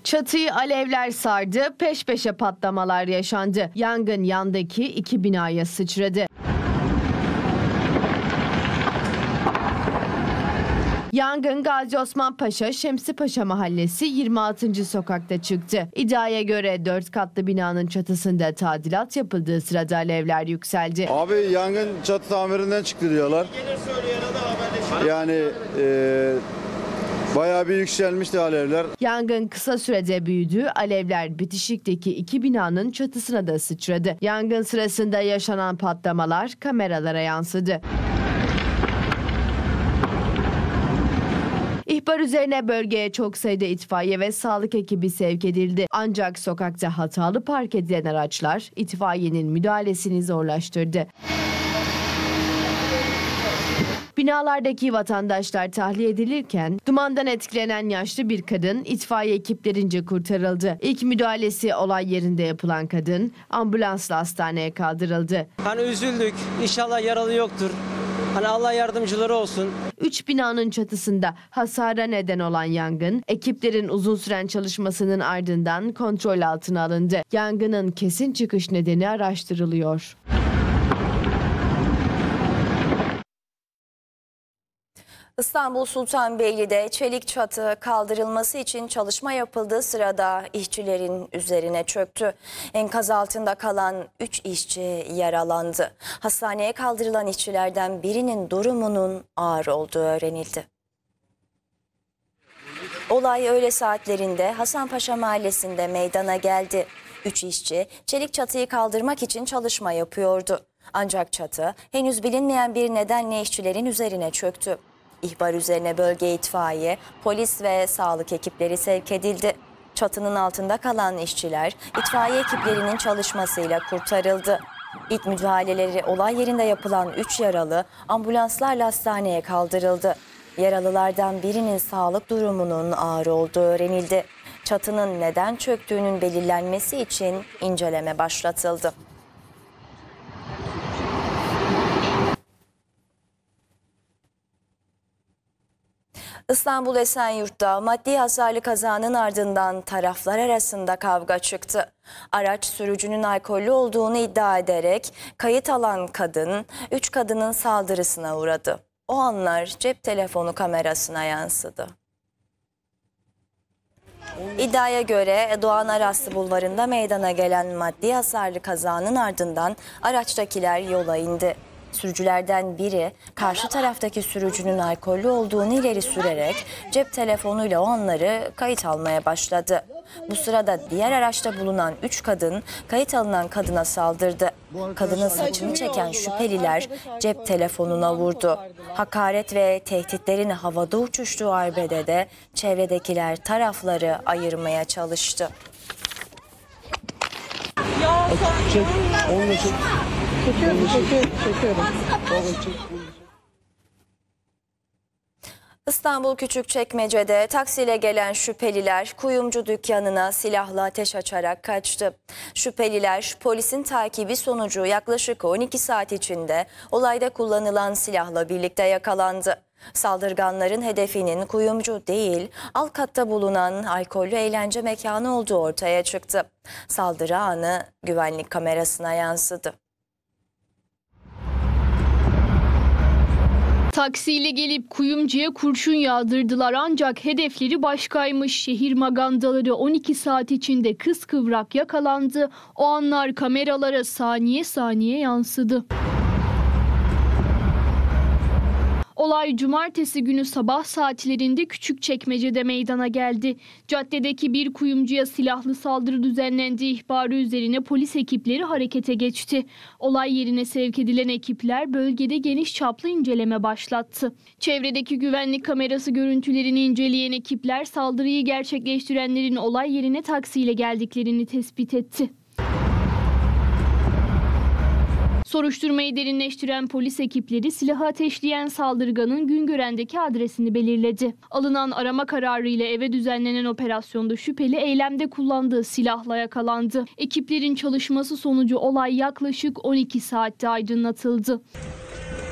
Çatıyı alevler sardı, peş peşe patlamalar yaşandı. Yangın yandaki 2 binaya sıçradı. Yangın Gazi Osman Paşa, Şemsi Paşa Mahallesi 26. sokakta çıktı. İddiaya göre 4 katlı binanın çatısında tadilat yapıldığı sırada alevler yükseldi. Abi yangın çatı tamirinden çıktı diyorlar. Yani bayağı bir yükselmişti alevler. Yangın kısa sürede büyüdü. Alevler bitişikteki 2 binanın çatısına da sıçradı. Yangın sırasında yaşanan patlamalar kameralara yansıdı. İhbar üzerine bölgeye çok sayıda itfaiye ve sağlık ekibi sevk edildi. Ancak sokakta hatalı park edilen araçlar itfaiyenin müdahalesini zorlaştırdı. Binalardaki vatandaşlar tahliye edilirken dumandan etkilenen yaşlı bir kadın itfaiye ekiplerince kurtarıldı. İlk müdahalesi olay yerinde yapılan kadın ambulansla hastaneye kaldırıldı. Üzüldük. İnşallah yaralı yoktur. Allah yardımcıları olsun. 3 binanın çatısında hasara neden olan yangın, ekiplerin uzun süren çalışmasının ardından kontrol altına alındı. Yangının kesin çıkış nedeni araştırılıyor. İstanbul Sultanbeyli'de çelik çatı kaldırılması için çalışma yapıldığı sırada işçilerin üzerine çöktü. Enkaz altında kalan 3 işçi yaralandı. Hastaneye kaldırılan işçilerden birinin durumunun ağır olduğu öğrenildi. Olay öğle saatlerinde Hasanpaşa Mahallesi'nde meydana geldi. 3 işçi çelik çatıyı kaldırmak için çalışma yapıyordu. Ancak çatı henüz bilinmeyen bir nedenle işçilerin üzerine çöktü. İhbar üzerine bölge itfaiye, polis ve sağlık ekipleri sevk edildi. Çatının altında kalan işçiler itfaiye ekiplerinin çalışmasıyla kurtarıldı. İlk müdahaleleri olay yerinde yapılan 3 yaralı ambulanslarla hastaneye kaldırıldı. Yaralılardan birinin sağlık durumunun ağır olduğu öğrenildi. Çatının neden çöktüğünün belirlenmesi için inceleme başlatıldı. İstanbul Esenyurt'ta maddi hasarlı kazanın ardından taraflar arasında kavga çıktı. Araç sürücünün alkollü olduğunu iddia ederek kayıt alan kadın, 3 kadının saldırısına uğradı. O anlar cep telefonu kamerasına yansıdı. İddiaya göre Doğan Araslı Bulvarı'nda meydana gelen maddi hasarlı kazanın ardından araçtakiler yola indi. Sürücülerden biri karşı taraftaki sürücünün alkollü olduğunu ileri sürerek cep telefonuyla o anları kayıt almaya başladı. Bu sırada diğer araçta bulunan 3 kadın kayıt alınan kadına saldırdı. Kadının saçını çeken şüpheliler cep telefonuna vurdu. Hakaret ve tehditlerin havada uçuştuğu arbedede çevredekiler tarafları ayırmaya çalıştı. İstanbul Küçükçekmece'de taksiyle gelen şüpheliler kuyumcu dükkanına silahla ateş açarak kaçtı. Şüpheliler polisin takibi sonucu yaklaşık 12 saat içinde olayda kullanılan silahla birlikte yakalandı. Saldırganların hedefinin kuyumcu değil, alt katta bulunan alkollü eğlence mekanı olduğu ortaya çıktı. Saldırı anı güvenlik kamerasına yansıdı. Taksiyle gelip kuyumcuya kurşun yağdırdılar ancak hedefleri başkaymış. Şehir magandaları 12 saat içinde kıskıvrak yakalandı. O anlar kameralara saniye saniye yansıdı. Olay cumartesi günü sabah saatlerinde Küçükçekmece'de meydana geldi. Caddedeki bir kuyumcuya silahlı saldırı düzenlendiği ihbarı üzerine polis ekipleri harekete geçti. Olay yerine sevk edilen ekipler bölgede geniş çaplı inceleme başlattı. Çevredeki güvenlik kamerası görüntülerini inceleyen ekipler saldırıyı gerçekleştirenlerin olay yerine taksiyle geldiklerini tespit etti. Soruşturmayı derinleştiren polis ekipleri silahı ateşleyen saldırganın Güngören'deki adresini belirledi. Alınan arama kararıyla eve düzenlenen operasyonda şüpheli eylemde kullandığı silahla yakalandı. Ekiplerin çalışması sonucu olay yaklaşık 12 saatte aydınlatıldı.